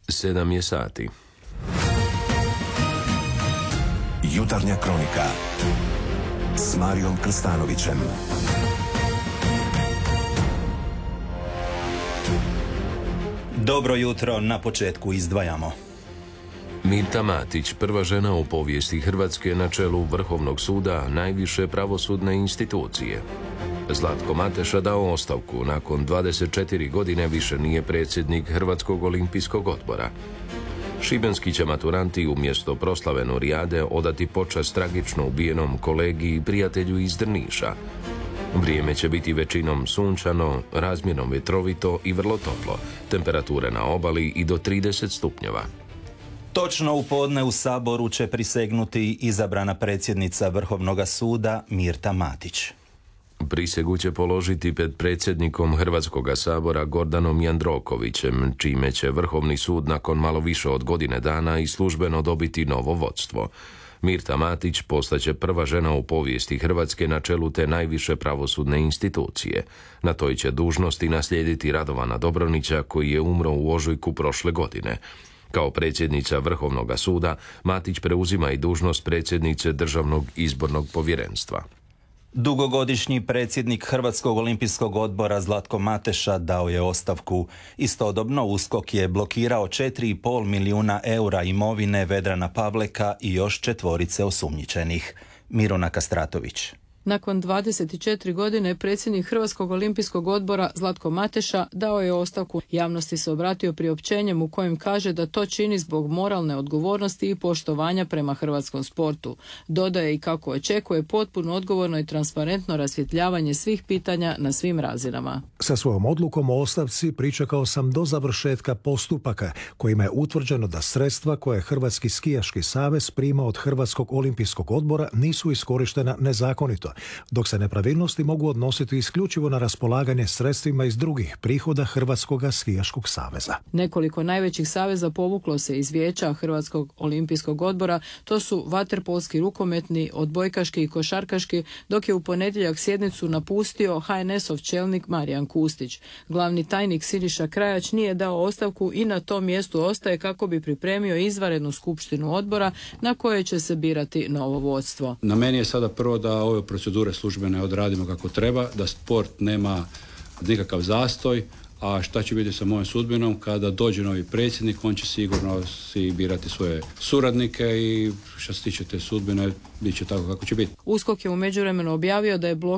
7 je sati. Jutarnja kronika s Marijom Krstanovićem. Dobro jutro, na početku izdvajamo. Mirta Matić, prva žena u povijesti Hrvatske na čelu Vrhovnog suda, najviše pravosudne institucije. Zlatko Mateša dao ostavku, nakon 24 godine više nije predsjednik Hrvatskog olimpijskog odbora. Šibenski će maturanti umjesto proslave Nurijade odati počast tragično ubijenom kolegi i prijatelju iz Drniša. Vrijeme će biti većinom sunčano, razmjerno vjetrovito i vrlo toplo. Temperature na obali i do 30 stupnjeva. Točno u podne u Saboru će prisegnuti izabrana predsjednica Vrhovnoga suda Mirta Matić. Prisegu će položiti pred predsjednikom Hrvatskoga sabora Gordanom Jandrokovićem, čime će Vrhovni sud nakon malo više od godine dana i službeno dobiti novo vodstvo. Mirta Matić postaće prva žena u povijesti Hrvatske na čelu te najviše pravosudne institucije. Na toj će dužnosti naslijediti Radovana Dobronića, koji je umro u ožujku prošle godine. Kao predsjednica Vrhovnoga suda, Matić preuzima i dužnost predsjednice Državnog izbornog povjerenstva. Dugogodišnji predsjednik Hrvatskog olimpijskog odbora Zlatko Mateša dao je ostavku. Istodobno USKOK je blokirao 4,5 milijuna eura imovine Vedrana Pavleka i još 4 osumnjičenih. Miruna Kastratović. Nakon 24 godine predsjednik Hrvatskog olimpijskog odbora Zlatko Mateša dao je ostavku. Javnosti se obratio priopćenjem u kojem kaže da to čini zbog moralne odgovornosti i poštovanja prema hrvatskom sportu. Dodaje i kako očekuje potpuno odgovorno i transparentno rasvjetljavanje svih pitanja na svim razinama. Sa svojom odlukom o ostavci pričekao sam do završetka postupaka kojima je utvrđeno da sredstva koje Hrvatski skijaški savez prima od Hrvatskog olimpijskog odbora nisu iskorištena nezakonito, dok se nepravilnosti mogu odnositi isključivo na raspolaganje sredstvima iz drugih prihoda Hrvatskog skijaškog saveza. Nekoliko najvećih saveza povuklo se iz vijeća Hrvatskog olimpijskog odbora, to su vaterpolski, rukometni, odbojkaški i košarkaški, dok je u ponedjeljak sjednicu napustio HNS-ov čelnik Marijan Kustić. Glavni tajnik Siniša Krajač nije dao ostavku i na tom mjestu ostaje kako bi pripremio izvanrednu skupštinu odbora na kojoj će se birati novo vodstvo. Na meni je sada prvo da ove procedure službene odradimo kako treba, da sport nema nikakav zastoj, a šta će biti sa mojom sudbinom kada dođe novi predsjednik, on će sigurno si birati svoje suradnike i što se tiče te sudbine, bit će tako kako će biti. USKOK je u međuvremenu objavio da je